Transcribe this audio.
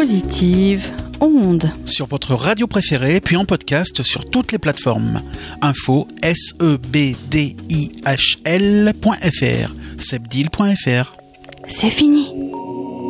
Positive Onde. Sur votre radio préférée, puis en podcast sur toutes les plateformes. Info sebdihl.fr, sebdil.fr. C'est fini.